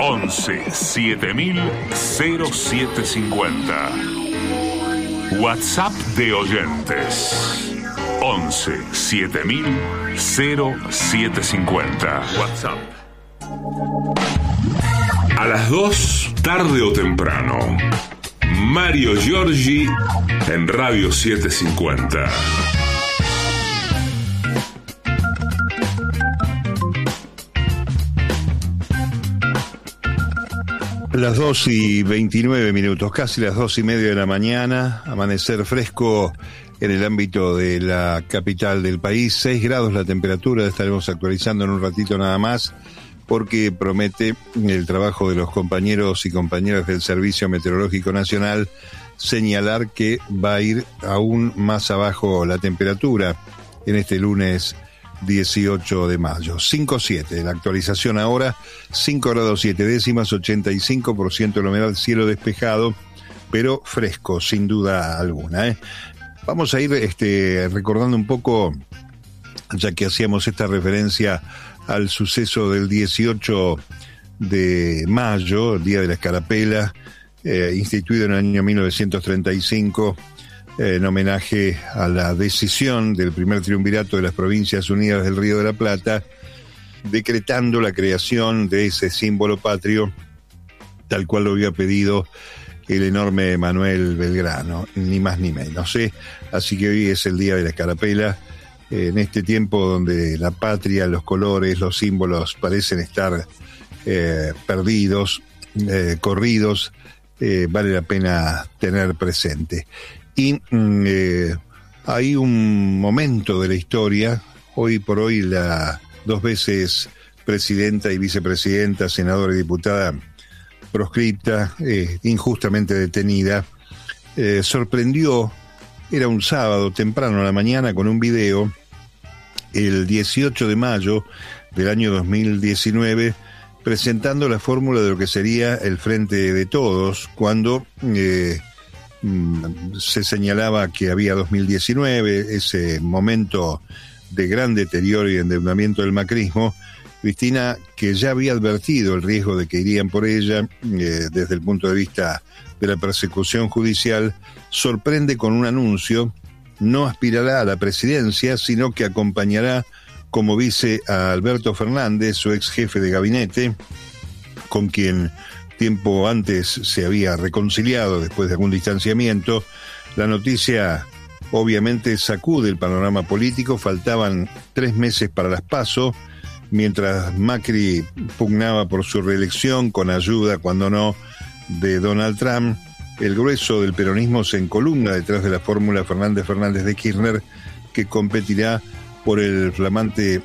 11 7000 0750. WhatsApp de oyentes 11 7000 0750. WhatsApp. A las 2, tarde o temprano, Mario Giorgi en Radio 750. Las 2:29, casi las 2:30 de la mañana, amanecer fresco en el ámbito de la capital del país, 6 grados la temperatura, estaremos actualizando en un ratito nada más, porque promete el trabajo de los compañeros y compañeras del Servicio Meteorológico Nacional señalar que va a ir aún más abajo la temperatura en este lunes 18 de mayo. 5.7, la actualización ahora, 5 grados 7 décimas, 85% de la humedad, cielo despejado, pero fresco, sin duda alguna, Vamos a ir recordando un poco, ya que hacíamos esta referencia al suceso del 18 de mayo, el Día de la Escarapela, instituido en el año 1935, en homenaje a la decisión del primer triunvirato de las Provincias Unidas del Río de la Plata, decretando la creación de ese símbolo patrio, tal cual lo había pedido el enorme Manuel Belgrano, ni más ni menos. Así que hoy es el Día de la Escarapela, en este tiempo donde la patria, los colores, los símbolos parecen estar perdidos, corridos, vale la pena tener presente. Y hay un momento de la historia, hoy por hoy la 2 veces presidenta y vicepresidenta, senadora y diputada proscripta, injustamente detenida, sorprendió, era un sábado temprano a la mañana, con un video, el 18 de mayo del año 2019, presentando la fórmula de lo que sería el Frente de Todos, cuando se señalaba que había 2019, ese momento de gran deterioro y endeudamiento del macrismo. Cristina, que ya había advertido el riesgo de que irían por ella desde el punto de vista de la persecución judicial, sorprende con un anuncio: no aspirará a la presidencia, sino que acompañará como vice a Alberto Fernández, su ex jefe de gabinete, con quien tiempo antes se había reconciliado después de algún distanciamiento. La noticia obviamente sacude el panorama político. Faltaban 3 meses para las PASO, mientras Macri pugnaba por su reelección con ayuda, cuando no, de Donald Trump. El grueso del peronismo se encolumna detrás de la fórmula Fernández de Kirchner, que competirá por el flamante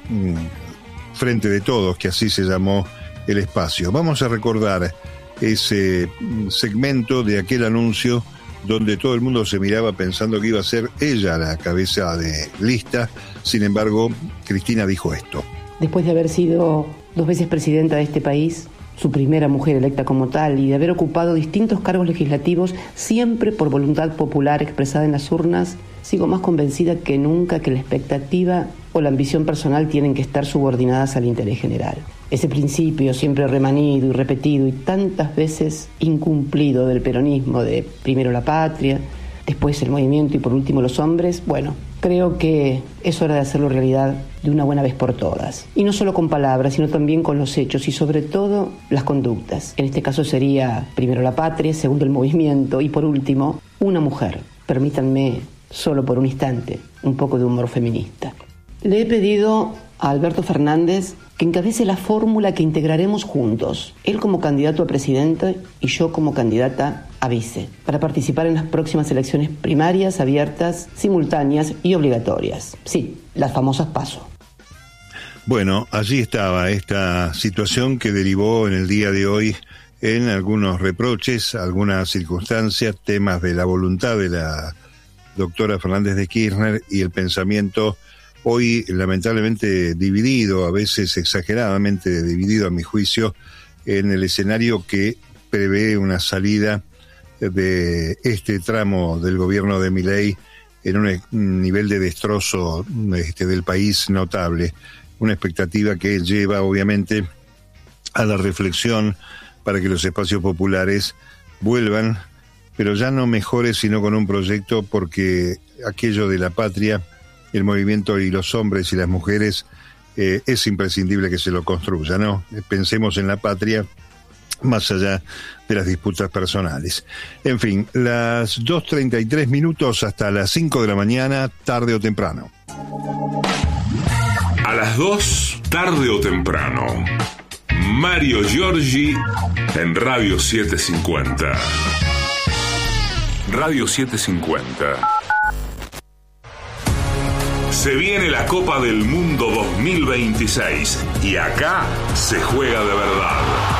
Frente de Todos, que así se llamó el espacio. Vamos a recordar ese segmento de aquel anuncio donde todo el mundo se miraba pensando que iba a ser ella la cabeza de lista. Sin embargo, Cristina dijo esto. Después de haber sido 2 veces presidenta de este país, su primera mujer electa como tal, y de haber ocupado distintos cargos legislativos, siempre por voluntad popular expresada en las urnas, sigo más convencida que nunca que la expectativa o la ambición personal tienen que estar subordinadas al interés general. Ese principio siempre remanido y repetido y tantas veces incumplido del peronismo, de primero la patria, después el movimiento y por último los hombres, bueno, creo que es hora de hacerlo realidad de una buena vez por todas. Y no solo con palabras, sino también con los hechos y sobre todo las conductas. En este caso sería primero la patria, segundo el movimiento y por último una mujer. Permítanme, solo por un instante, un poco de humor feminista. Le he pedido a Alberto Fernández que encabece la fórmula que integraremos juntos, él como candidato a presidente y yo como candidata a vice, para participar en las próximas elecciones primarias, abiertas, simultáneas y obligatorias. Sí, las famosas PASO. Bueno, allí estaba esta situación que derivó en el día de hoy en algunos reproches, algunas circunstancias, temas de la voluntad de la doctora Fernández de Kirchner y el pensamiento hoy lamentablemente dividido, a veces exageradamente dividido a mi juicio, en el escenario que prevé una salida de este tramo del gobierno de Milei en un nivel de destrozo del país notable. Una expectativa que lleva obviamente a la reflexión para que los espacios populares vuelvan, pero ya no mejores, sino con un proyecto, porque aquello de la patria, el movimiento y los hombres y las mujeres, es imprescindible que se lo construya, ¿no? Pensemos en la patria más allá de las disputas personales. En fin, las 2:33 hasta las 5 de la mañana, tarde o temprano. A las 2, tarde o temprano. Mario Giorgi en Radio 750. Radio 750. Se viene la Copa del Mundo 2026 y acá se juega de verdad.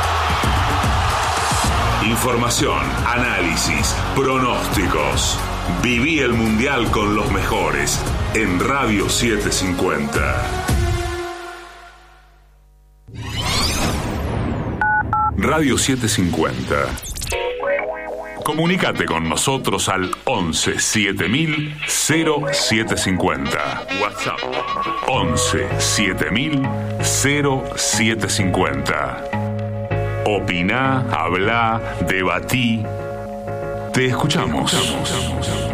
Información, análisis, pronósticos. Viví el Mundial con los mejores en Radio 750. Radio 750. Comunícate con nosotros al 11 7000 0750. WhatsApp 11 7000 0750. Opiná, hablá, debatí. Te escuchamos.